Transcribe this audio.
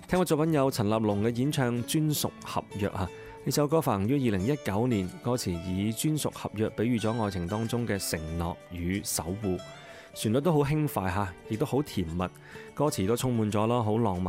聽過作品有陳立龍嘅演唱《專屬合約》啊，呢首歌發行於2019年，歌詞以專屬合約比喻咗愛情當中嘅承諾與守護，旋律都好輕快嚇，亦都好甜蜜，歌詞都充滿咗好浪漫